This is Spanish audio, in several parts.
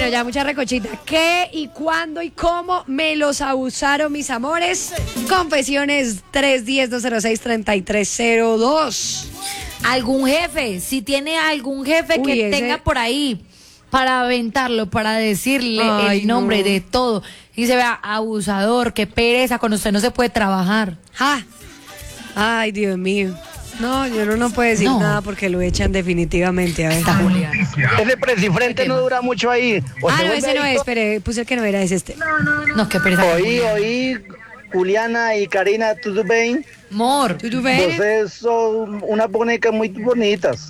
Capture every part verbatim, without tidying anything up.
Bueno, ya mucha recochita. ¿Qué y cuándo y cómo me los abusaron mis amores? Confesiones tres uno cero, dos cero seis, tres tres cero dos. Algún jefe, si tiene algún jefe Uy, que ese... tenga por ahí para aventarlo, para decirle Ay, el nombre no. de todo. Y se vea abusador, qué pereza, con usted no se puede trabajar. ¡Ja! Ay, Dios mío. No, yo no, no puedo decir No. nada porque lo echan definitivamente. A ver. Está Juliana. Ese presifrente no dura mucho ahí. O Ah, se no, vuelve ese no es. adicto. Espere, puse el que no era, es este. No, qué pereza. Oí, oí, Juliana y Karina, ¿tudo bem? Amor. ¿Tú, tú ves? Vocês son unas bonecas muy bonitas.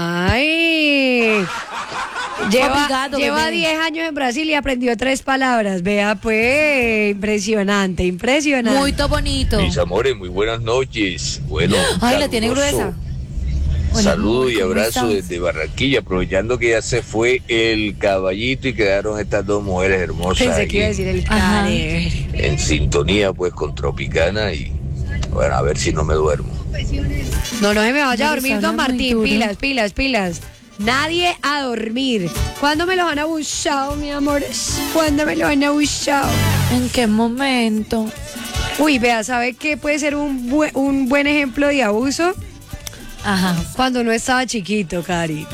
Ay. Lleva, Obrigado, lleva bebé. diez años en Brasil y aprendió tres palabras. Vea, pues, impresionante, impresionante. Muy to bonito. Mis amores, muy buenas noches. Bueno, Ay, la tiene caluroso gruesa. Hola, Saludo amor, y ¿cómo abrazo estás? desde Barranquilla, aprovechando que ya se fue el caballito y quedaron estas dos mujeres hermosas Pensé que iba a aquí decir el Ajá. care. en sintonía pues con Tropicana y bueno, a ver si no me duermo. No, no se me vaya a No, dormir, les don habla muy Martín. duro. Pilas, pilas, pilas. Nadie a dormir. ¿Cuándo me los han abusado, mi amor? ¿Cuándo me los han abusado? ¿En qué momento? Uy, vea, ¿sabe qué puede ser un, bue- un buen ejemplo de abuso? Ajá. Cuando uno estaba chiquito, Cari.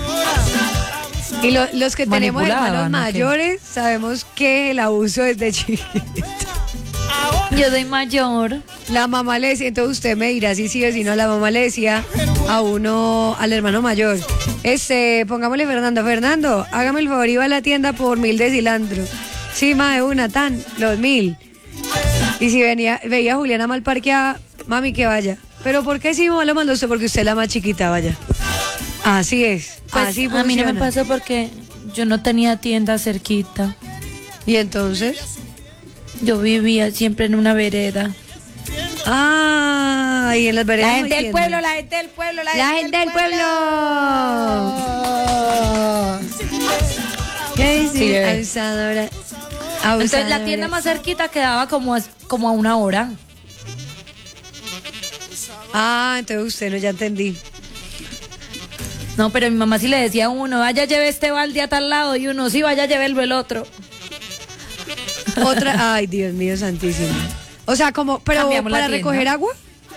Y lo- los que tenemos Manipulaban, hermanos ¿o qué? mayores sabemos que el abuso es de chiquito. Yo soy mayor. La mamá le decía, entonces usted me dirá si sí o si no, la mamá le decía a uno, al hermano mayor, este, pongámosle Fernando, Fernando, hágame el favor, iba a la tienda por mil de cilantro. Sí, ma, de una, tan, los mil. Y si venía, veía a Juliana mal parqueada, mami, que vaya. Pero ¿por qué si mamá lo mandó usted? Porque usted es la más chiquita, vaya. Así es, Pues así a mí no me funciona. pasó porque yo no tenía tienda cerquita. Y entonces, Yo vivía siempre en una vereda. ah, y en las veredas La no gente hay del tienda. pueblo, la gente del pueblo, la, La gente del pueblo. ¿Qué dice? Sí, bebé. Abusadora. Entonces la Abusadora. tienda más cerquita quedaba como a, como a una hora. Ah, entonces usted no, ya entendí. No, pero mi mamá sí le decía a uno, vaya lleve este balde a tal lado, y uno, sí, vaya lleve el otro. Otra, ay, Dios mío santísimo. O sea, como, pero Cambiamos la para tienda. recoger agua.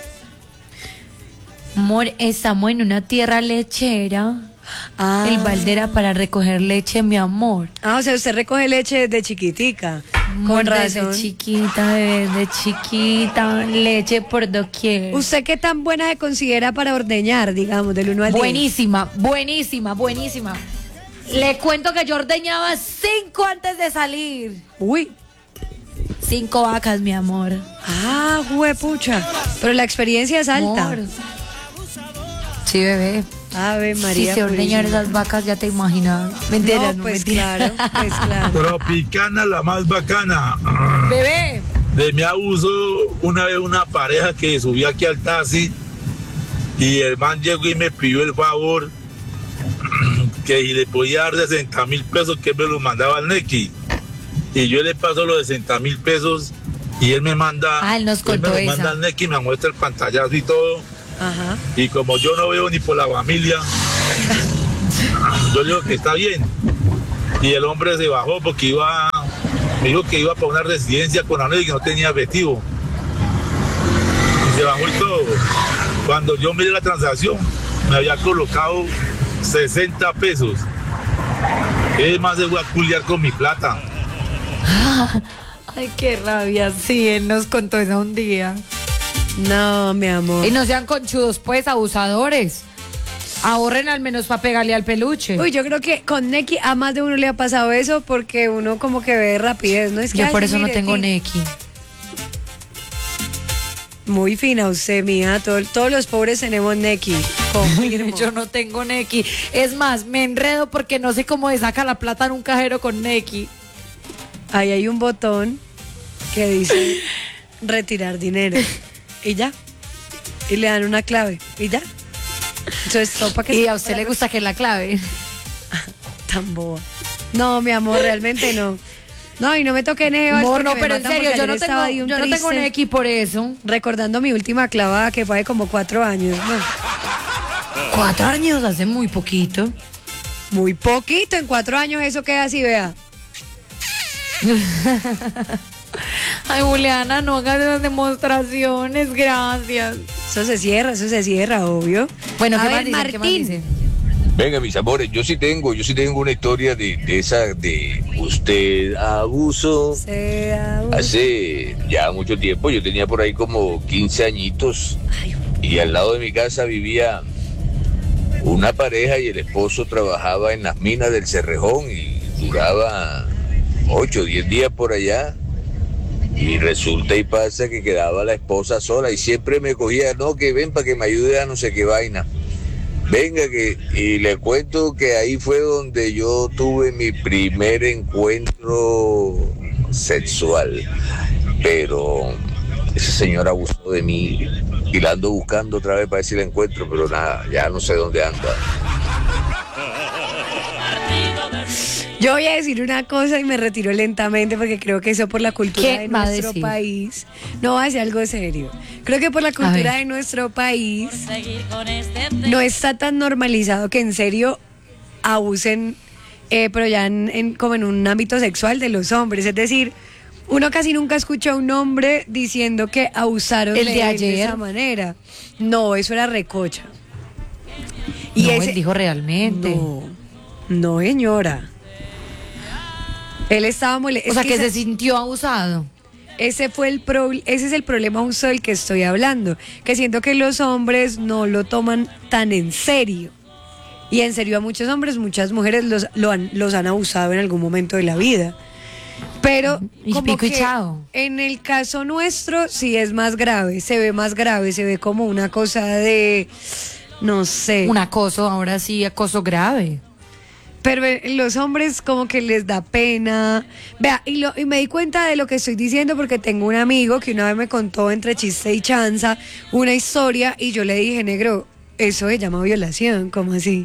Amor, estamos en una tierra lechera. Ah. El balde era para recoger leche, mi amor. Ah, o sea, usted recoge leche desde chiquitica. Amor, Con desde razón. chiquita, bebé, desde chiquita, leche por doquier. ¿Usted qué tan buena se considera para ordeñar, digamos, del uno al diez? Buenísima, buenísima, buenísima. Le cuento que yo ordeñaba cinco antes de salir. Uy. Cinco vacas, mi amor. Ah, juepucha. Pero la experiencia es alta. Amor. Sí, bebé. Ave María. Si se ordeñan Purísima. esas vacas, ya te imaginas. Mentiras, No, no, pues mentiras. claro, pues claro. Tropicana, la más bacana. Bebé. De mi abuso, una vez una pareja que subió aquí al taxi y el man llegó y me pidió el favor que si le podía dar sesenta mil pesos que me los mandaba al Nequi. Y yo le paso los sesenta mil pesos y él me manda, Ah, él nos él contó me los esa. manda al Nequi, me muestra el pantallazo y todo. Ajá. Y como yo no veo ni por la familia, yo le digo que está bien. Y el hombre se bajó porque iba, me dijo que iba para una residencia con la y que no tenía efectivo. Y se bajó y todo. Cuando yo miré la transacción, me había colocado sesenta pesos. Es más, se voy a culiar con mi plata. Ay, qué rabia. Sí, él nos contó eso un día. No, mi amor. Y no sean conchudos, pues, abusadores. Ahorren al menos para pegarle al peluche. Uy, yo creo que con Neki a más de uno le ha pasado eso porque uno como que ve rapidez, ¿no? Es que Yo ay, por eso no mire, tengo sí. Neki. Muy fina usted, mía. Todo- todos los pobres tenemos Neki. Confirmo. Yo no tengo Neki. Es más, me enredo porque no sé cómo se saca la plata en un cajero con Neki. Ahí hay un botón que dice retirar dinero. Y ya. Y le dan una clave. Y ya. Entonces, todo para que Y se- a usted le gusta que es la clave. tan boba. No, mi amor, realmente no. No, y no me toqué en ese vals Amor, porque no, me pero en matan serio, porque yo ayer no estaba tengo, de un yo no tengo triste, Neki por eso. recordando mi última clavada que fue de como cuatro años. Bueno, Cuatro años, hace muy poquito. muy poquito, en cuatro años eso queda así, vea. Ay, Juliana, no hagas esas demostraciones, gracias. Eso se cierra, eso se cierra, obvio. Bueno, A ¿qué ver, más dicen? ¿Qué más Martín. dicen? Venga, mis amores, yo sí tengo, yo sí tengo una historia de, de esa, de usted abusó. Se da un- Hace ya mucho tiempo, yo tenía por ahí como quince añitos y al lado de mi casa vivía una pareja y el esposo trabajaba en las minas del Cerrejón y duraba ocho, diez días por allá. Y resulta y pasa que quedaba la esposa sola y siempre me cogía, no, que ven para que me ayude a no sé qué vaina. Venga, que, y le cuento que ahí fue donde yo tuve mi primer encuentro sexual. Pero esa señora abusó de mí y la ando buscando otra vez para ver si la encuentro, pero nada, ya no sé dónde anda. Yo voy a decir una cosa y me retiro lentamente porque creo que eso por la cultura ¿Qué de va a nuestro decir? país. No va a ser algo serio. Creo que por la cultura ver. de nuestro país no está tan normalizado que en serio abusen, eh, pero ya en, en- como en un ámbito sexual de los hombres. Es decir, uno casi nunca escucha a un hombre diciendo que abusaron El de él de ayer. esa manera. No, eso era recocha. Y no, él dijo realmente. No, no, señora. Él estaba molesto. O sea, que se sintió abusado. Ese fue el pro- ese es el problema justo del que estoy hablando, que siento que los hombres no lo toman tan en serio. Y en serio a muchos hombres, muchas mujeres los, lo han, los han abusado en algún momento de la vida. Pero Y como pico y que chao. en el caso nuestro sí es más grave, se ve más grave, se ve como una cosa de, no sé. Un acoso, ahora sí, acoso grave. Pero en los hombres como que les da pena. Vea, y, lo, y me di cuenta de lo que estoy diciendo porque tengo un amigo que una vez me contó entre chiste y chanza una historia y yo le dije, negro, eso se llama violación, ¿cómo así?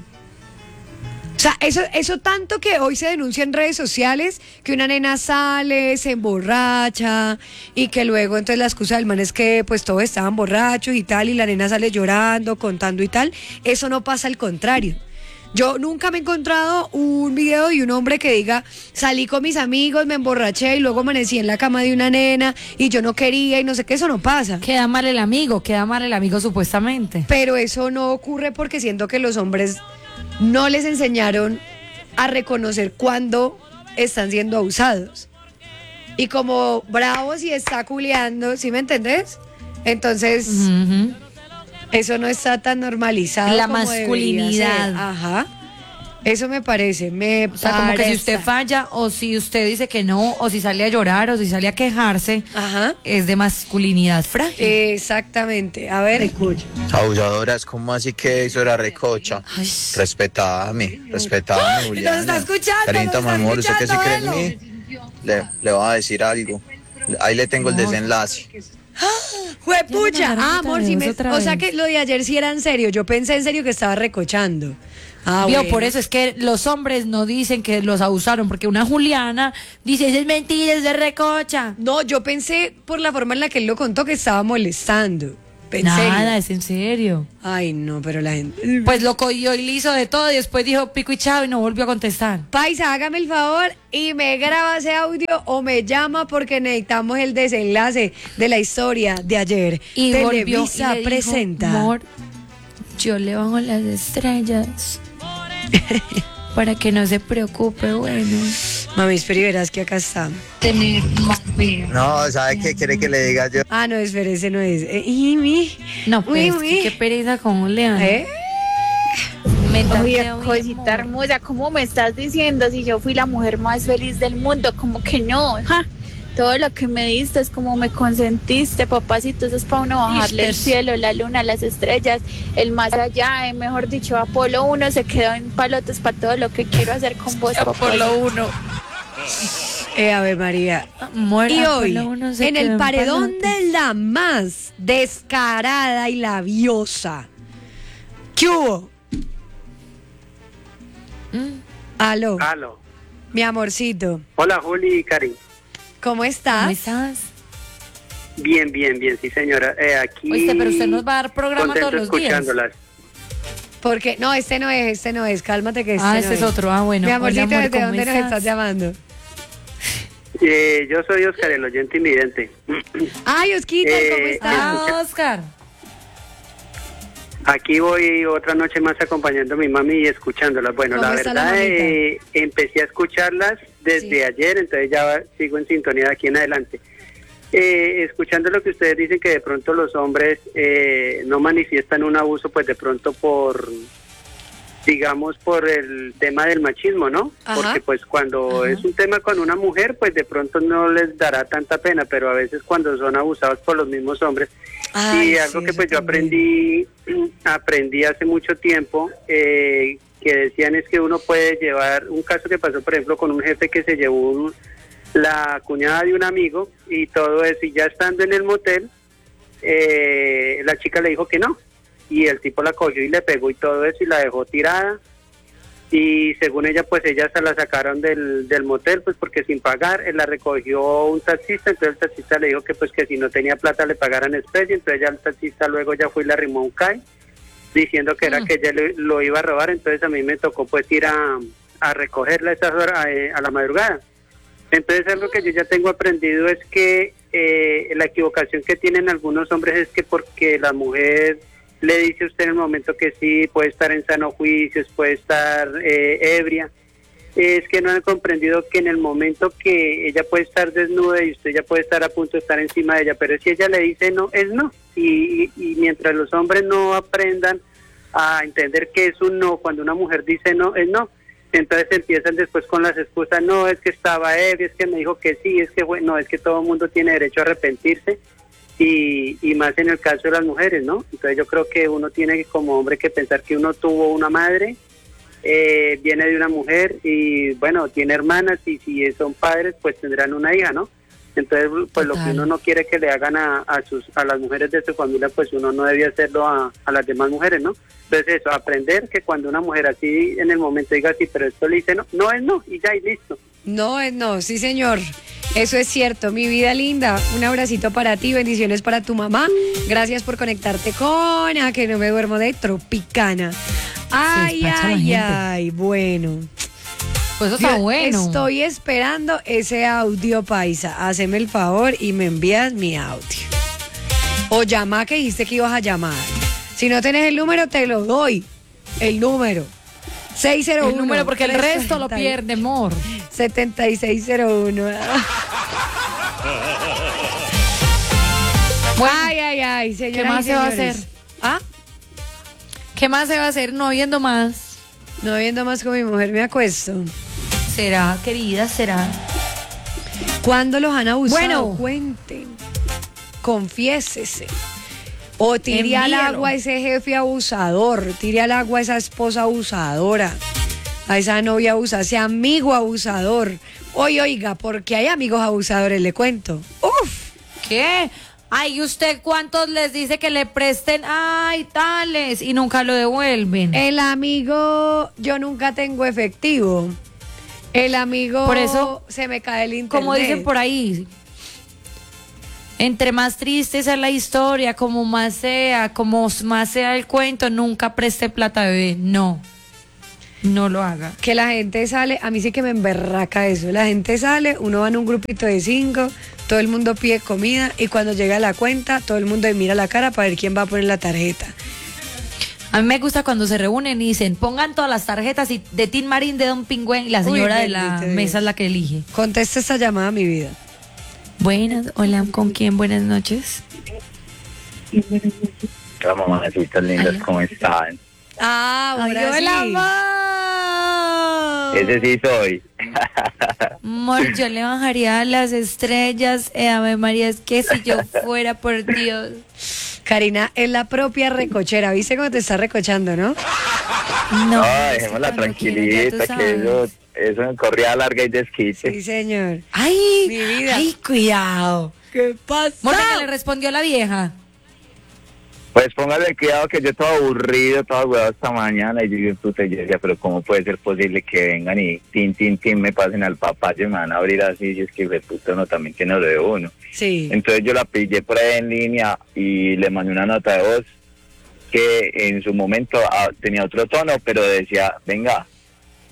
O sea, eso, eso tanto que hoy se denuncia en redes sociales, que una nena sale, se emborracha y que luego entonces la excusa del man es que pues todos estaban borrachos y tal y la nena sale llorando, contando y tal. Eso no pasa, al contrario. Yo nunca me he encontrado un video de un hombre que diga, salí con mis amigos, me emborraché y luego amanecí en la cama de una nena y yo no quería y no sé qué, eso no pasa. Queda mal el amigo, queda mal el amigo supuestamente. Pero eso no ocurre porque siento que los hombres no les enseñaron a reconocer cuando están siendo abusados. Y como bravos y está culeando, ¿sí me entendés? Entonces, Ujú. eso no está tan normalizado. La como debería masculinidad. ser. Ajá. Eso me parece, me O sea, como que si parece. usted falla o si usted dice que no o si sale a llorar o si sale a quejarse, Ajá. es de masculinidad frágil. Exactamente. A ver. Abusadoras, ¿cómo así que eso era recocha? Ay. Respetadme, respetadme, Juliana. está escuchando, Carita, nos mi está amor, ¿usted qué se cree escuchando, en mí? Le, le voy a decir algo. Ahí le tengo el desenlace. ¡Juepucha! Ya me mandaron Ah, otra amor, vez, sí me- otra o sea vez. que lo de ayer sí era en serio. Yo pensé en serio que estaba recochando. Ah, Vio, bueno. por eso es que los hombres no dicen que los abusaron, porque una Juliana dice, eso es mentira, es de recocha. No, yo pensé por la forma en la que él lo contó que estaba molestando. Pensé. Nada, es en serio. Ay, no, pero la gente. Pues lo cogió y le hizo de todo y después dijo pico y chao y no volvió a contestar. Paisa, hágame el favor y me graba ese audio o me llama porque necesitamos el desenlace de la historia de ayer. Y volvió y Televisa le dijo, presenta. amor, yo le bajo las estrellas para que no se preocupe, bueno. Mami, espera y verás que acá está. Tener más vida. No, ¿sabe qué quiere que le diga yo? Ah, no, espere, ese no es. Eh, y mi. No, Uy, pues uy. qué pereza con Juliana. ¿Eh? Me Oye, tantea, uy, cosita amor. hermosa, ¿cómo me estás diciendo si yo fui la mujer más feliz del mundo? Como que no, ja. Todo lo que me diste es como me consentiste, papacito, eso es para uno bajarle el Istes. cielo, la luna, las estrellas, el más allá, eh, mejor dicho, Apolo uno se quedó en palotes para todo lo que quiero hacer con vos, Por papá. lo uno. Eh, a ver, María. Amor, Y ah, por hoy, lo uno se en quedó el paredón palotes. de la más descarada y labiosa. ¿Qué hubo? Mm. Aló, Aló. mi amorcito. Hola, Juli y Cari. ¿Cómo estás? ¿Cómo estás? Bien, bien, bien, sí, señora. Eh, aquí. Oíste, pero usted nos va a dar programa contento todos los días. escuchándolas. Porque, no, este no es, este no es. Cálmate que este Ah, no este es otro. Ah, bueno. Mi amorcito, Hola, amor, ¿desde ¿cómo dónde nos estás? estás llamando? Eh, yo soy Oscar, el oyente invidente. Ay, Osquita, Eh, ¿cómo estás? Ah, Oscar. Aquí voy otra noche más acompañando a mi mami y escuchándolas. Bueno, ¿Cómo la está la verdad, mamita? eh, empecé a escucharlas desde Sí. ayer, entonces ya sigo en sintonía de aquí en adelante. Eh, escuchando lo que ustedes dicen, que de pronto los hombres eh, no manifiestan un abuso, pues de pronto por, digamos, por el tema del machismo, ¿no? Ajá. Porque pues cuando Ajá. es un tema con una mujer, pues de pronto no les dará tanta pena, pero a veces cuando son abusados por los mismos hombres. Ay, Y algo sí, que eso pues yo también. aprendí, aprendí hace mucho tiempo, eh, que decían es que uno puede llevar, un caso que pasó por ejemplo con un jefe que se llevó un- la cuñada de un amigo y todo eso, y ya estando en el motel, eh, la chica le dijo que no, y el tipo la cogió y le pegó y todo eso y la dejó tirada, y según ella pues ella se la sacaron del, del motel pues porque sin pagar, él la recogió un taxista, entonces el taxista le dijo que pues que si no tenía plata le pagaran especie, entonces ya el taxista luego ya fue y le arrimó un C A I diciendo que era Mm. que ella le- lo iba a robar, entonces a mí me tocó pues ir a, a recogerla a esas horas, a, a la madrugada. Entonces algo que yo ya tengo aprendido es que eh, la equivocación que tienen algunos hombres es que porque la mujer le dice a usted en el momento que sí, puede estar en sano juicio, puede estar eh, ebria, es que no han comprendido que en el momento que ella puede estar desnuda y usted ya puede estar a punto de estar encima de ella, pero si ella le dice no, es no. Y, y, y mientras los hombres no aprendan a entender que es un no, cuando una mujer dice no, es no. Entonces empiezan después con las excusas, no, es que estaba ebria, es que me dijo que sí, es que bueno, no, es que todo el mundo tiene derecho a arrepentirse. Y, y más en el caso de las mujeres, ¿no? Entonces yo creo que uno tiene que, como hombre, que pensar que uno tuvo una madre, eh, viene de una mujer y bueno, tiene hermanas y si son padres pues tendrán una hija, ¿no? Entonces pues Total. lo que uno no quiere que le hagan a, a sus a las mujeres de su familia, pues uno no debía hacerlo a, a las demás mujeres, ¿no? Entonces eso, aprender que cuando una mujer así en el momento diga sí, pero esto le dice no, no es no y ya y listo. No, es no, sí señor. Eso es cierto, mi vida linda. Un abracito para ti, bendiciones para tu mamá. Gracias por conectarte con A que no me duermo de Tropicana. Ay, despacha la ay, gente. ay, bueno. Pues eso está Yo bueno. Estoy esperando ese audio, paisa. Haceme el favor y me envías mi audio. O llama que dijiste que ibas a llamar. Si no tenés el número, te lo doy. El número. seis cero uno. El número porque el resto lo tres pierde, amor. setenta y seis cero uno. Ay, ay, ay, señoras ¿Qué más y se va a señores. hacer? ¿Ah? ¿Qué más se va a hacer? No viendo más. No viendo más con mi mujer me acuesto. ¿Será, querida? ¿Será? ¿Cuándo los han abusado? Bueno. Cuenten. Confiésese. O tire al Envíelo. agua a ese jefe abusador. Tire al agua a esa esposa abusadora. A esa novia abusadora. Ese amigo abusador. Oye, oiga, porque hay amigos abusadores, le cuento. Uf. ¿Qué? Ay, ¿usted cuántos les dice que le presten? Ay, tales. Y nunca lo devuelven. El amigo, yo nunca tengo efectivo. El amigo, Por eso, se me cae el internet. Como dicen por ahí, entre más triste sea la historia, como más sea, como más sea el cuento, nunca preste plata, bebé. No, no lo haga. Que la gente sale, a mí sí que me emberraca eso. La gente sale, uno va en un grupito de cinco, todo el mundo pide comida y cuando llega la cuenta, todo el mundo mira la cara para ver quién va a poner la tarjeta. A mí me gusta cuando se reúnen y dicen, pongan todas las tarjetas y de Tin Marín, de Don Pingüen, y la Uy, señora de la bendito Dios. mesa es la que elige. Contesta esta llamada, mi vida. Buenas, hola, ¿con quién? Buenas noches. Hola, mamacitas lindas, Aló. ¿cómo están? Ah, Ay, ahora hola, sí. amor. Ese sí soy. Amor, yo le bajaría a las estrellas. Eh, Ave María, es que si yo fuera, por Dios. Karina es la propia recochera. ¿Viste cómo te está recochando, no? No, No, es que dejémosla cuando quieren, ya tú tranquilita, que sabes. eso, eso en corrida larga y desquite. Sí, señor. Ay, Mi vida. ay, cuidado. ¿Qué pasa? Morta, que le respondió la vieja. Pues póngale cuidado que yo todo aburrido, todo huevado esta mañana y yo digo, puta, yo decía, pero ¿cómo puede ser posible que vengan y tin, tin, tin, me pasen al papá y me van a abrir así? Si es que, de puta, no, también que no lo de uno. Sí. Entonces yo la pillé por ahí en línea y le mandé una nota de voz que en su momento ah, tenía otro tono, pero decía, venga,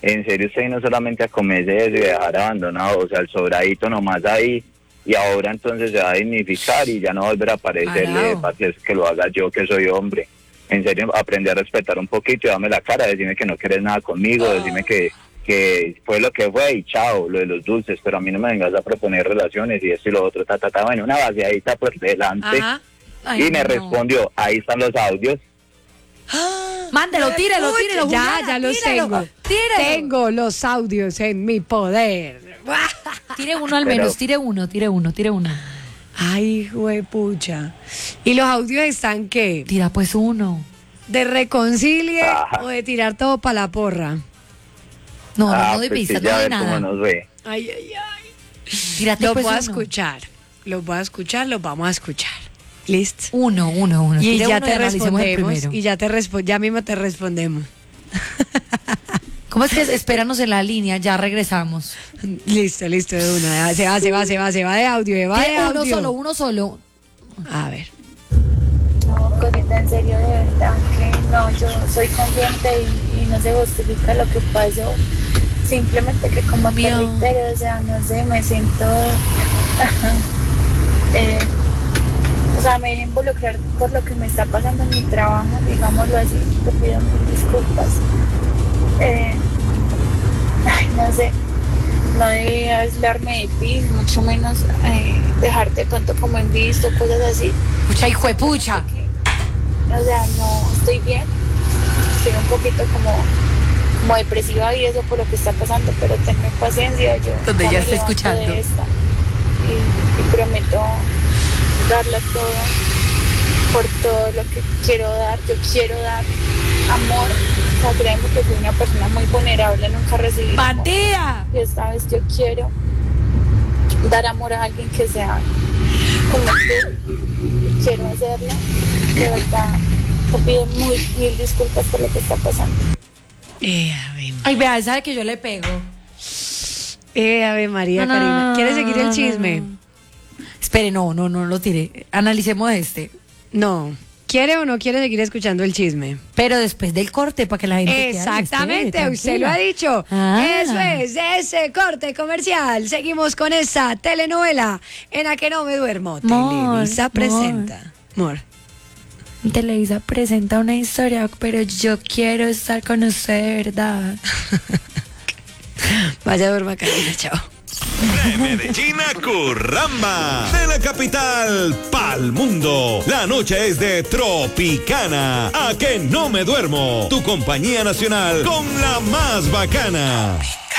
en serio usted no solamente a comerse eso y dejar abandonado, o sea, el sobradito nomás ahí, y ahora entonces se va a dignificar y ya no volver a aparecerle, para que, que lo haga yo, que soy hombre. En serio, aprende a respetar un poquito y dame la cara, decirme que no quieres nada conmigo, decirme que, que fue lo que fue y chao, lo de los dulces, pero a mí no me vengas a proponer relaciones y esto y lo otro, ta, ta, ta, bueno, una vaciadita por delante. Ay, y me no. respondió, ahí están los audios. Mándelo, tírelo, tírelo. Ya, ya los tírelo, tengo. Tírelo. Tengo los audios en mi poder. Tire uno al menos, tire uno, tire uno, tire uno. Ay, juepucha. ¿Y los audios están qué? Tira pues uno. ¿De reconcilie Ajá. o de tirar todo para la porra? No, ah, no, no de pues pistas, sí, no de nada. Nos ve. Ay, ay, ay. Tírate los pues voy a uno. escuchar. Los voy a escuchar, los vamos a escuchar. ¿Listo? Uno, uno, uno. Y Tire ya uno te y respondemos. Y ya te respo ya mismo te respondemos. ¿Cómo es que espéranos en la línea? Ya regresamos. Listo, listo, de una. Se va, se va, se va, se va de audio, se va de audio. Uno solo, uno solo. A ver. No, Corita, en serio, de verdad que no, yo soy consciente y, y no se justifica lo que pasó. Simplemente que como te reitero, o sea, no sé, me siento... eh, o sea, me voy a involucrar por lo que me está pasando en mi trabajo, digámoslo así, te pido mil disculpas. Eh, ay, no sé, no debía aislarme de ti, mucho menos eh, dejarte tanto como en visto, cosas así. Pucha, hijo de pucha. Porque, o sea, no estoy bien, estoy un poquito como, como depresiva y eso por lo que está pasando, pero tenme paciencia, yo donde ya está escuchando de esta, y, y prometo darle todo por todo lo que quiero dar. Yo quiero dar amor. O sea, créeme que soy una persona muy vulnerable, nunca recibí ¡Bandida! Y esta vez yo quiero dar amor a alguien que sea como tú. Quiero hacerlo. De verdad, te pido muy mil disculpas por lo que está pasando. Eh, ave. Ay, vea, sabe que yo le pego. Eh, ave María, no, Karina. no, ¿Quieres seguir el no, chisme? No, no. Espere, no, no, no lo tire. Analicemos este. No. ¿Quiere o no quiere seguir escuchando el chisme? Pero después del corte, para que la gente... Exactamente, quede, usted lo ha dicho. Ah. Eso es, ese corte comercial. Seguimos con esa telenovela en la que no me duermo. Mor, Televisa presenta. Mor. Televisa presenta una historia, pero yo quiero estar con usted de verdad. Vaya, duerma, Karina, chao. De Medellín a Curramba, de la capital pa'l mundo. La noche es de Tropicana. A que no me duermo. Tu compañía nacional con la más bacana.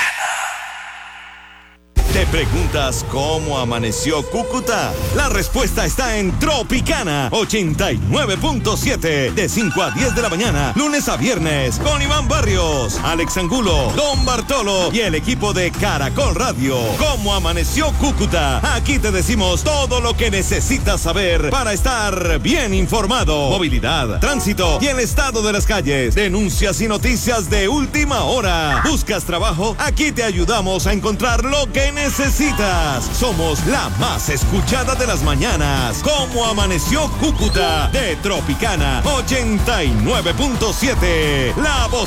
¿Te preguntas cómo amaneció Cúcuta? La respuesta está en Tropicana ochenta y nueve punto siete, de cinco a diez de la mañana, lunes a viernes, con Iván Barrios, Alex Angulo, Don Bartolo y el equipo de Caracol Radio. ¿Cómo amaneció Cúcuta? Aquí te decimos todo lo que necesitas saber para estar bien informado. Movilidad, tránsito y el estado de las calles, denuncias y noticias de última hora. ¿Buscas trabajo? Aquí te ayudamos a encontrar lo que necesitas. Necesitas. Somos la más escuchada de las mañanas. ¿Cómo amaneció Cúcuta? De Tropicana ochenta y nueve punto siete. La voz